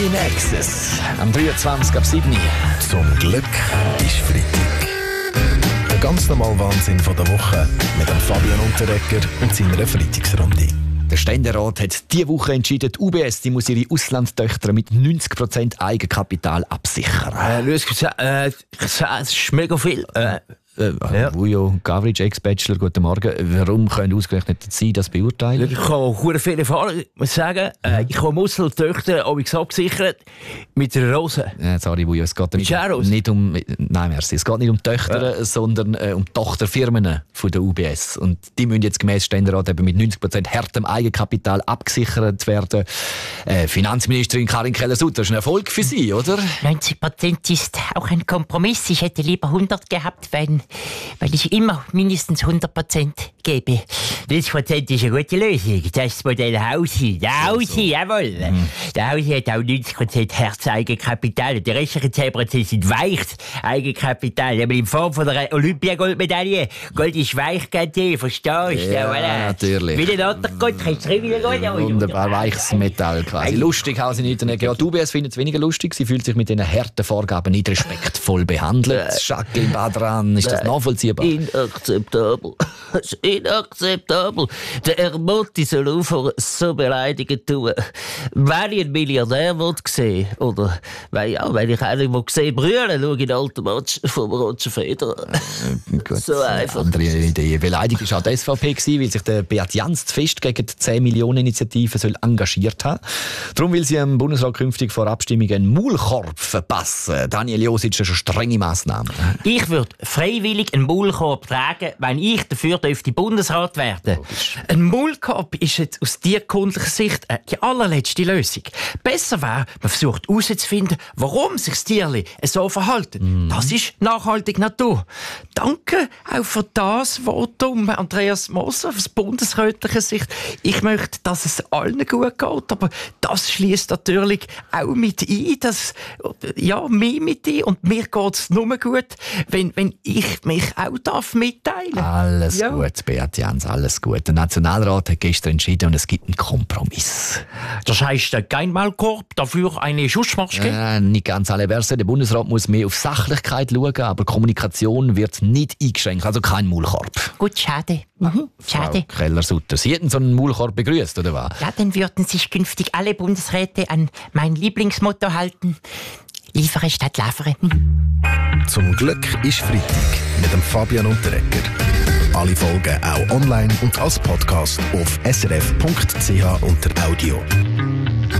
In Access, am 23. ab 7. Zum Glück ist Freitag. Der ganz normale Wahnsinn von der Woche mit dem Fabian Unterreger und seiner Freitagsrunde. Der Ständerat hat diese Woche entschieden, die UBS die muss ihre Auslandstöchter mit 90% Eigenkapital absichern. Das ist mega viel. Vujo Gavric, Ex-Bachelor, guten Morgen. Warum können ausgerechnet Sie das beurteilen? Ich habe sehr viel Erfahrung, ich muss sagen. Ich habe Auslandstöchter abgesichert mit einer Rose. Sorry, Vujo, es geht nicht um... Nein, merci. Es geht nicht um Töchter, sondern um Tochterfirmen von der UBS. Und die müssen jetzt gemäss Ständerat eben mit 90% härtem Eigenkapital abgesichert werden. Finanzministerin Karin Keller-Sutter, das ist ein Erfolg für Sie, oder? 90% ist auch ein Kompromiss. Ich hätte lieber 100 gehabt, weil ich immer mindestens 100% gebe. 90% ist eine gute Lösung. Das ist das Modell Hausi. Der Hausi, jawohl. Der Hausi hat auch 90% Herz-Eigenkapital. Und die restlichen 10% sind weiches Eigenkapital. Aber in Form von der Olympiagoldmedaille. Gold ist weich, verstehst du? Ja, natürlich. Wie der andere Gott, kannst du wieder Gold. Wunderbar, weiches Metall quasi. Lustig haben Sie nicht. Ja, die UBS findet es weniger lustig. Sie fühlt sich mit diesen harten Vorgaben nicht respektvoll behandelt. Jacqueline Badran, ist das nachvollziehbar? Inakzeptabel. Inakzeptabel. Der Ermotti soll aufhören, so beleidigend tun. Wenn ich einen Milliardär sehen will, oder wenn ich einen sehen brüllen, schaue ich den alten Match vom Roger Federer. Gut, so einfach. Andere Idee. Beleidigt war auch die SVP, weil sich der Beat Jans zu fest gegen die 10-Millionen-Initiative engagiert hat. Darum will sie dem Bundesrat künftig vor Abstimmungen einen Maulkorb verpassen. Daniel Josic, das ist eine strenge Massnahme. Ich würde freiwillig einen Maulkorb tragen, wenn ich dafür die Bundesrat werden. Ein Maulkorb ist jetzt aus tierkundlicher Sicht die allerletzte Lösung. Besser wäre, man versucht herauszufinden, warum sich das Tierli so verhalten. Das ist nachhaltige Natur. Danke auch für das Votum, Andreas Moser, aus bundesrätlicher Sicht. Ich möchte, dass es allen gut geht, aber das schließt natürlich auch mit ein, dass mir mit ein, und mir geht es nur gut, wenn ich mich auch mitteilen darf. Alles gut, Beat Jans, alles gut. Der Nationalrat hat gestern entschieden und es gibt einen Kompromiss. Das heisst, kein Maulkorb, dafür eine Schussmaske? Nicht ganz alle Verse. Der Bundesrat muss mehr auf Sachlichkeit schauen, aber Kommunikation wird nicht eingeschränkt, also kein Maulkorb. Gut, schade. Schade. Frau Keller-Sutter, Sie hätten so einen Maulkorb begrüßt, oder was? Ja, dann würden sich künftig alle Bundesräte an mein Lieblingsmotto halten. Liefere statt liefere. Zum Glück ist Freitag mit dem Fabian Unterreger. Alle Folgen auch online und als Podcast auf srf.ch unter Audio.